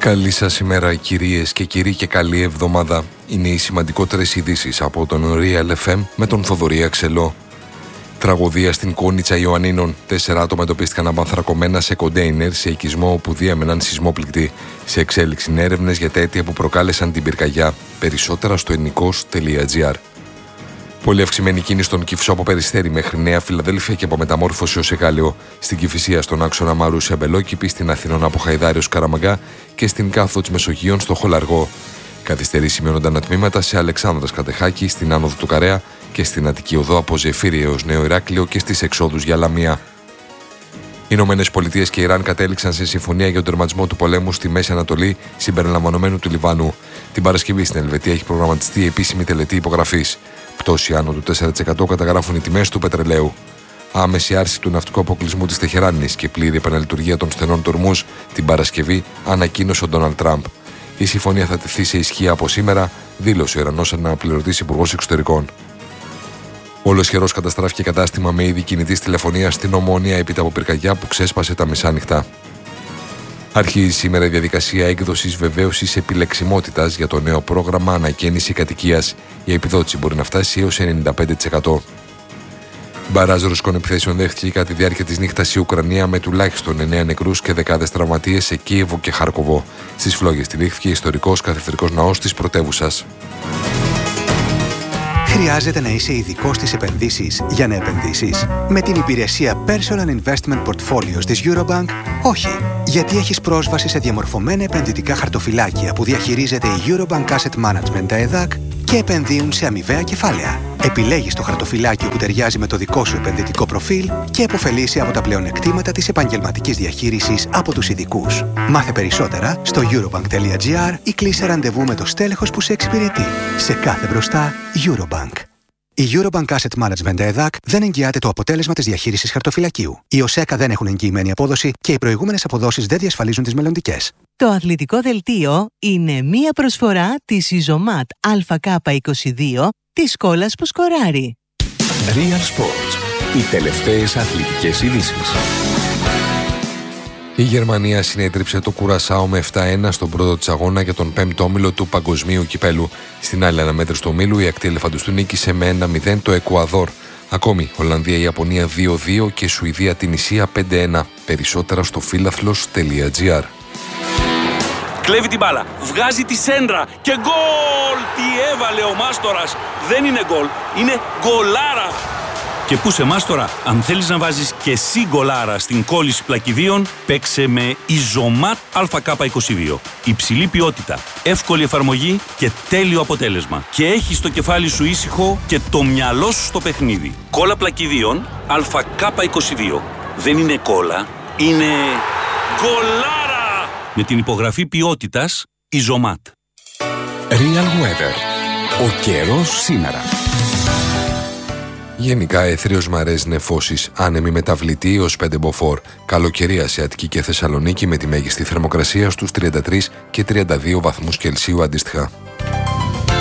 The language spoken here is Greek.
Καλή σας ημέρα κυρίες και κύριοι και καλή εβδομάδα. Είναι οι σημαντικότερες ειδήσεις από τον Real FM με τον Θοδωρή Αξελό. Τραγωδία στην Κόνιτσα Ιωαννίνων. 4 άτομα εντοπίστηκαν abanθρακωμένα σε κοντέινερ σε οικισμό όπου διέμεναν σεισμόπληκτοι. Σε εξέλιξη έρευνες για τα αίτια που προκάλεσαν την πυρκαγιά. Περισσότερα στο ενικός.gr. Πολύ αυξημένη κίνηση στον Κυφσό από Περιστέρι μέχρι Νέα Φιλαδέλφια και από Μεταμόρφωση ως Εγάλεο. Στην Κηφισία στον άξονα Μαρούσια Μπελόκηπη, στην Αθηνών από Χαϊδάριος Καραμαγκά και στην Κάθο της Μεσογείων στο Χολαργό. Καθυστερήσεις σημειώνονταν ατμήματα σε Αλεξάνδρας Κατεχάκη, στην άνοδο του Καρέα και στην Αττική Οδό από Ζεφύρι έως Νέο Ηράκλειο και στις εξόδους για Λαμία. Οι Ηνωμένες Πολιτείες και Ιράν κατέληξαν σε συμφωνία για τον τερματισμό του πολέμου στη Μέση Ανατολή, συμπεριλαμβανομένου του Λιβάνου. Την Παρασκευή στην Ελβετία έχει προγραμματιστεί η επίσημη τελετή υπογραφής. Πτώση άνω του 4% καταγράφουν οι τιμές του πετρελαίου. Άμεση άρση του ναυτικού αποκλεισμού της Τεχεράνης και πλήρη επαναλειτουργία των στενών του Ορμούζ την Παρασκευή ανακοίνωσε ο Ντόναλντ Τραμπ. Η συμφωνία θα τεθεί σε ισχύ από σήμερα, δήλωσε ο Ιρανός αναπληρωτής υπουργός εξωτερικών. Ολοσχερός καταστράφηκε κατάστημα με είδη κινητής τηλεφωνίας στην Ομόνια έπειτα από πυρκαγιά που ξέσπασε τα μεσάνυχτα. Αρχίζει σήμερα η διαδικασία έκδοσης βεβαίωσης επιλεξιμότητας για το νέο πρόγραμμα ανακαίνιση κατοικίας. Η επιδότηση μπορεί να φτάσει έως 95%. Μπαράζ ρωσικών επιθέσεων δέχτηκε κατά τη διάρκεια της νύχτας η Ουκρανία με τουλάχιστον 9 νεκρούς και δεκάδες τραυματίες σε Κίεβο και Χάρκοβο. Στις φλόγες τυλίχθηκε ιστορικός καθεδρικός ναός της πρωτεύουσας. Χρειάζεται να είσαι ειδικός στις επενδύσεις για να επενδύσεις? Με την υπηρεσία Personal Investment Portfolios της Eurobank, όχι. Γιατί έχεις πρόσβαση σε διαμορφωμένα επενδυτικά χαρτοφυλάκια που διαχειρίζεται η Eurobank Asset Management, τα ΕΔΑΚ, και επενδύουν σε αμοιβαία κεφάλαια. Επιλέγεις το χαρτοφυλάκιο που ταιριάζει με το δικό σου επενδυτικό προφίλ και επωφελείσαι από τα πλεονεκτήματα της επαγγελματικής διαχείρισης από τους ειδικούς. Μάθε περισσότερα στο eurobank.gr ή κλείσε ραντεβού με το στέλεχος που σε εξυπηρετεί. Σε κάθε μπροστά, Eurobank. Η Eurobank Asset Management ΕΔΑΚ δεν εγγυάται το αποτέλεσμα της διαχείρισης χαρτοφυλακίου. Οι ΟΣΕΚΑ δεν έχουν εγγυημένη απόδοση και οι προηγούμενες αποδόσεις δεν διασφαλίζουν τις μελλοντικές. Το αθλητικό δελτίο είναι μία προσφορά της Ιζωμάτ ΑΚ22 της κόλλας που σκοράρει. Real Sports. Οι τελευταίες αθλητικές ειδήσεις. Η Γερμανία συνέτριψε το Κουρασάο με 7-1 στον πρώτο της αγώνα για τον 5ο όμιλο του Παγκοσμίου Κυπέλου. Στην άλλη αναμέτρηση του ομίλου η ακτή ελεφαντοστού νίκησε με 1-0 το Εκουαδόρ. Ακόμη, Ολλανδία-Ιαπωνία 2-2 και Σουηδία-Τινησία 5-1. Περισσότερα στο φίλαθλος.gr. Κλέβει την μπάλα, βγάζει τη σέντρα και γκολ! Τι έβαλε ο Μάστορας! Δεν είναι γκολ, είναι γκολάρα! Και πού σε Μάστορα, αν θέλεις να βάζεις και εσύ γκολάρα στην κόλληση πλακιδίων, παίξε με Ιζωμάτ ΑΚ22. Υψηλή ποιότητα, εύκολη εφαρμογή και τέλειο αποτέλεσμα. Και έχεις το κεφάλι σου ήσυχο και το μυαλό σου στο παιχνίδι. Κόλλα πλακιδίων ΑΚ22. Δεν είναι κόλλα, είναι γκολάρα! Με την υπογραφή ποιότητας Ιζωμάτ. Real Weather. Ο καιρός σήμερα. Γενικά έθριος μαρές νεφώσεις, άνεμη μεταβλητή ως 5 μποφόρ. Καλοκαιρία σε Αττική και Θεσσαλονίκη με τη μέγιστη θερμοκρασία στους 33 και 32 βαθμούς Κελσίου αντίστοιχα.